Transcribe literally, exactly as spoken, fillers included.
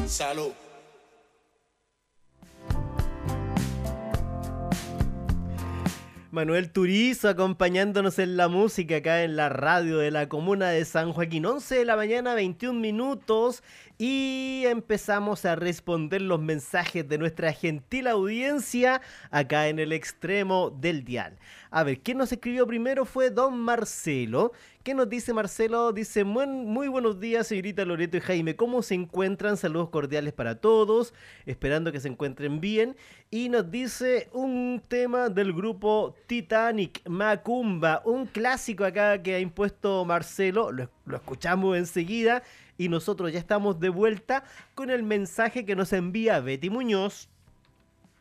Salud. Manuel Turizo acompañándonos en la música acá en la radio de la comuna de San Joaquín. once de la mañana, veintiún minutos, y empezamos a responder los mensajes de nuestra gentil audiencia acá en el extremo del dial. A ver, ¿quién nos escribió primero? Fue don Marcelo. ¿Qué nos dice Marcelo? Dice, muy, muy buenos días, señorita Loreto y Jaime. ¿Cómo se encuentran? Saludos cordiales para todos, esperando que se encuentren bien. Y nos dice un tema del grupo Titanic, Macumba, un clásico acá que ha impuesto Marcelo. Lo, lo escuchamos enseguida y nosotros ya estamos de vuelta con el mensaje que nos envía Betty Muñoz.